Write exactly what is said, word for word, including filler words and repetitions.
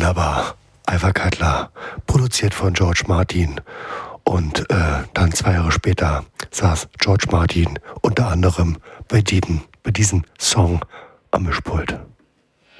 Wunderbar. Ivor Cutler, produziert von George Martin. Und äh, dann zwei Jahre später saß George Martin unter anderem bei, diesen, bei diesem Song am Mischpult.